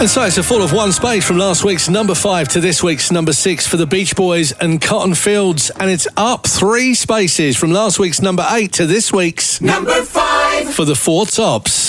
And so it's a fall of one space from last week's number 5 to this week's number 6 for the Beach Boys and Cotton Fields. And it's up 3 spaces from last week's number 8 to this week's number 5 for the Four Tops.